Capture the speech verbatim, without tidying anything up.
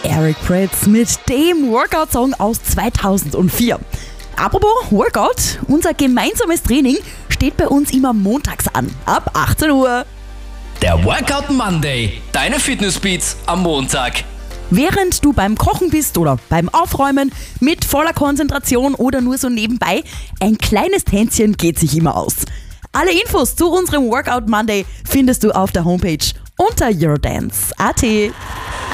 Eric Prydz mit dem Workout-Song aus zweitausendvier. Apropos Workout, unser gemeinsames Training steht bei uns immer montags an, ab achtzehn Uhr. Der Workout Monday, deine Fitnessbeats am Montag. Während du beim Kochen bist oder beim Aufräumen, mit voller Konzentration oder nur so nebenbei, ein kleines Tänzchen geht sich immer aus. Alle Infos zu unserem Workout Monday findest du auf der Homepage unter eurodance punkt at.